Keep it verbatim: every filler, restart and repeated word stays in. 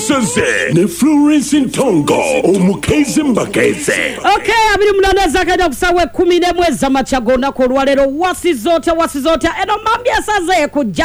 Musoze ne Florence Ntongo omukeze mbakeze. Okay, abiri munana zakaja kusawe kumi n'emwe za machagona ko lwalero wasizote wasizote eno mambya saze kujja